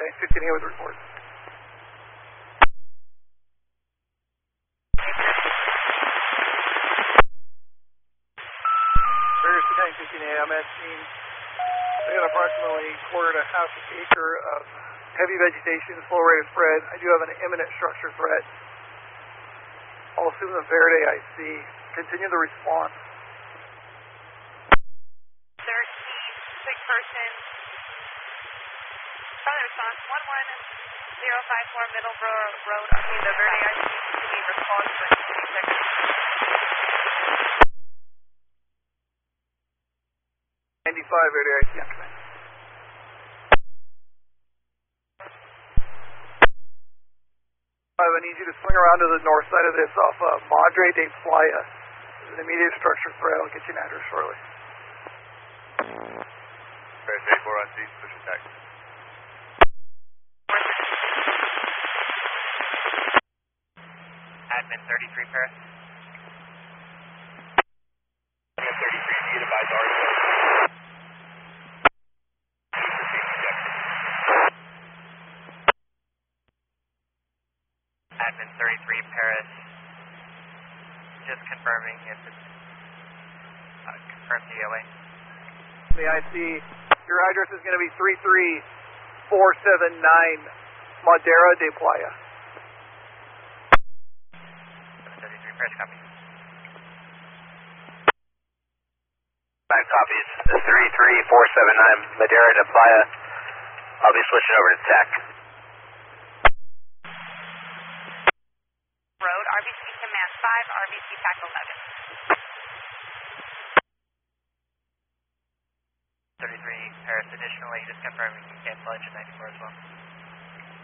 Okay, 15 with report. Various 15A, I'm at scene. We got approximately quarter to half acre of heavy vegetation, slow rate of spread. I do have an imminent structure threat. I'll assume the Verde I see. Continue the response. 13, sick person. Probably response 11054 Middle Road. Okay, the Verde I see to be response for 20 seconds. Verde I see. I need you to swing around to the north side of this off Madre de Playa. There's an immediate structure threat. I'll get you an address shortly. Paris 84 on C, push attack. Admin 33 Paris. Admin 33, be advised article. Admin 33 Paris. Just confirming if it's confirmed DOA. The IC, your address is going to be 33479 Madera de Playa. 33 Paris, copy. 5 copies. 33479 Madera de Playa. I'll be switching over to tech. Road, RBC Command 5, RBC TAC 11. 33 Paris, additionally, just confirming you can cancel engine 94 as well.